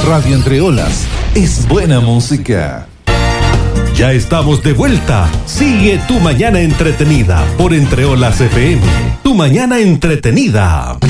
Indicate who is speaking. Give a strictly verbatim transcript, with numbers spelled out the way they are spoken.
Speaker 1: Radio Entre Olas es buena música.
Speaker 2: Ya estamos de vuelta. Sigue tu mañana entretenida por Entre Olas F M. Tu mañana entretenida.